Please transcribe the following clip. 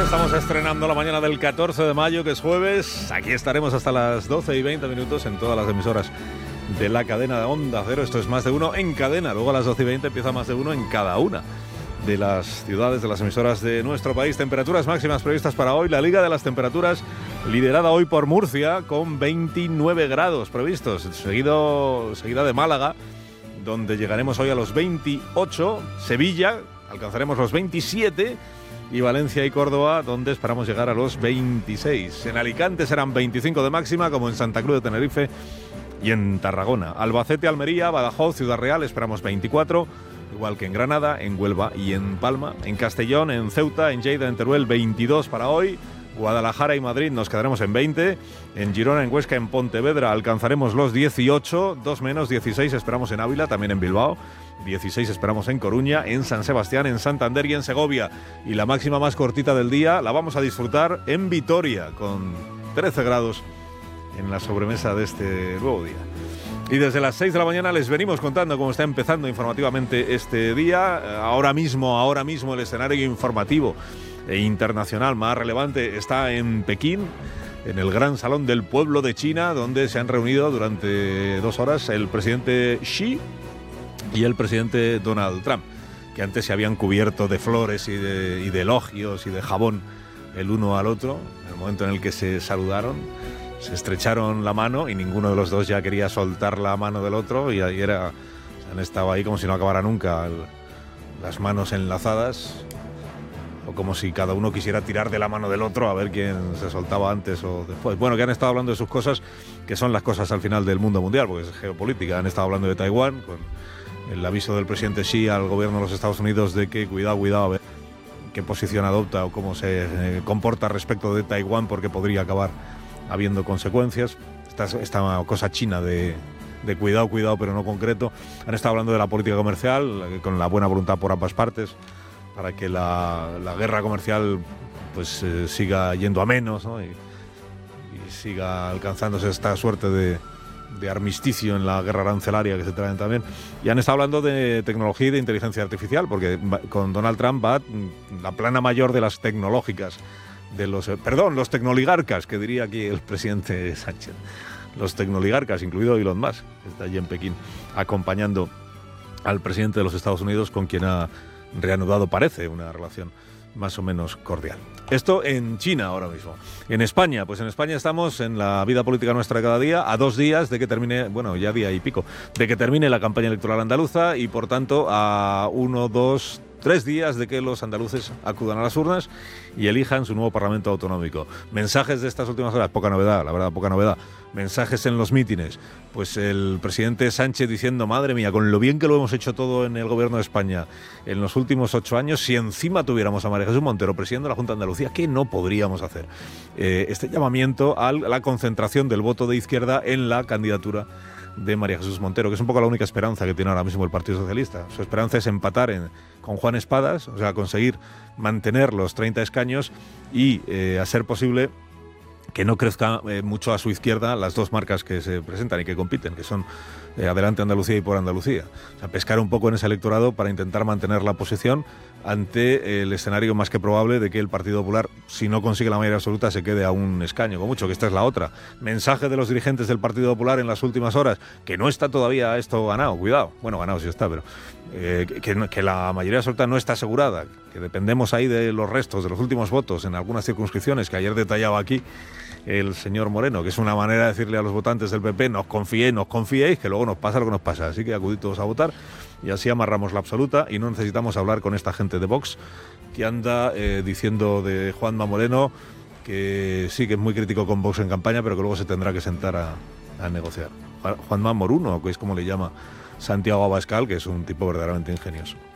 Estamos estrenando la mañana del 14 de mayo, que es jueves. Aquí estaremos hasta las 12 y 20 minutos en todas las emisoras de la cadena de Onda Cero. Esto es Más de Uno en cadena. Luego a las 12 y 20 empieza Más de Uno en cada una de las ciudades, de las emisoras de nuestro país. Temperaturas máximas previstas para hoy. La Liga de las Temperaturas, liderada hoy por Murcia, con 29 grados previstos. Seguida de Málaga, donde llegaremos hoy a los 28. Sevilla, alcanzaremos los 27. Y Valencia y Córdoba, donde esperamos llegar a los 26. En Alicante serán 25 de máxima, como en Santa Cruz de Tenerife y en Tarragona. Albacete, Almería, Badajoz, Ciudad Real, esperamos 24, igual que en Granada, en Huelva y en Palma. En Castellón, en Ceuta, en Lleida, en Teruel, 22 para hoy. Guadalajara y Madrid nos quedaremos en 20. En Girona, en Huesca, en Pontevedra alcanzaremos los 18, 2 menos, 16 esperamos en Ávila, también en Bilbao. 16 esperamos en Coruña, en San Sebastián, en Santander y en Segovia. Y la máxima más cortita del día la vamos a disfrutar en Vitoria, con 13 grados en la sobremesa de este nuevo día. Y desde las 6 de la mañana les venimos contando cómo está empezando informativamente este día. Ahora mismo el escenario informativo e internacional más relevante está en Pekín, en el Gran Salón del Pueblo de China, donde se han reunido durante 2 horas el presidente Xi y el presidente Donald Trump, que antes se habían cubierto de flores y de elogios y de jabón el uno al otro. En el momento en el que se saludaron, se estrecharon la mano y ninguno de los dos ya quería soltar la mano del otro, y ahí han estado ahí como si no acabara nunca, las manos enlazadas, o como si cada uno quisiera tirar de la mano del otro a ver quién se soltaba antes o después. Bueno, que han estado hablando de sus cosas, que son las cosas al final del mundo mundial, porque es geopolítica. Han estado hablando de Taiwán, con el aviso del presidente Xi al gobierno de los Estados Unidos de que cuidado, a ver qué posición adopta o cómo se comporta respecto de Taiwán, porque podría acabar habiendo consecuencias. Esta cosa china de cuidado, pero no concreto. Han estado hablando de la política comercial, con la buena voluntad por ambas partes, para que la guerra comercial pues siga yendo a menos, ¿no? y siga alcanzándose esta suerte de armisticio en la guerra arancelaria que se traen también. Y han estado hablando de tecnología y de inteligencia artificial, porque con Donald Trump va la plana mayor de las tecnológicas, los tecnoligarcas, que diría aquí el presidente Sánchez. Los tecnoligarcas, incluido Elon Musk, que está allí en Pekín, acompañando al presidente de los Estados Unidos, con quien ha reanudado, parece, una relación más o menos cordial. Esto en China ahora mismo. En España, pues en España estamos en la vida política nuestra cada día, a 2 días de que termine, bueno, ya día y pico, de que termine la campaña electoral andaluza, y por tanto a 1, 2, 3 días de que los andaluces acudan a las urnas y elijan su nuevo Parlamento Autonómico. Mensajes de estas últimas horas, poca novedad, la verdad, poca novedad. Mensajes en los mítines, pues el presidente Sánchez diciendo: madre mía, con lo bien que lo hemos hecho todo en el gobierno de España en los últimos 8 años, si encima tuviéramos a María Jesús Montero presidiendo la Junta de Andalucía, ¿qué no podríamos hacer? Este llamamiento a la concentración del voto de izquierda en la candidatura de María Jesús Montero, que es un poco la única esperanza que tiene ahora mismo el Partido Socialista. Su esperanza es empatar con Juan Espadas, o sea, conseguir mantener los 30 escaños y, a ser posible, que no crezca mucho a su izquierda las dos marcas que se presentan y que compiten, que son Adelante Andalucía y Por Andalucía. O sea, pescar un poco en ese electorado para intentar mantener la posición ante el escenario más que probable de que el Partido Popular, si no consigue la mayoría absoluta, se quede a un escaño, con mucho, que esta es la otra. Mensaje de los dirigentes del Partido Popular en las últimas horas, que no está todavía esto ganado, cuidado, bueno, ganado sí está, pero que la mayoría absoluta no está asegurada, que dependemos ahí de los restos, de los últimos votos en algunas circunscripciones que ayer detallaba aquí el señor Moreno, que es una manera de decirle a los votantes del PP: no os confiéis, que luego nos pasa lo que nos pasa. Así que acudid todos a votar y así amarramos la absoluta, y no necesitamos hablar con esta gente de Vox que anda diciendo de Juanma Moreno que sí, que es muy crítico con Vox en campaña, pero que luego se tendrá que sentar a negociar. Juanma Moruno, que es como le llama Santiago Abascal, que es un tipo verdaderamente ingenioso.